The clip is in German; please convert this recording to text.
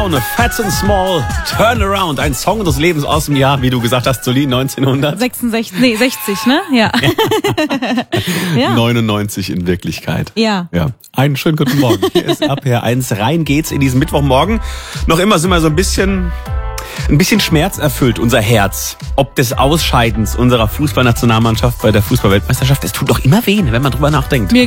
Laune. Fat and Small, Turn Around. Ein Song des Lebens aus dem Jahr, wie du gesagt hast, Solin, 60, ne? Ja. Ja. 99 in Wirklichkeit. Ja. Einen schönen guten Morgen. Hier ist RPR1. Rein geht's in diesen Mittwochmorgen. Noch immer sind wir so ein bisschen schmerzerfüllt, unser Herz. Ob des Ausscheidens unserer Fußballnationalmannschaft bei der Fußballweltmeisterschaft. Es tut doch immer weh, wenn man drüber nachdenkt.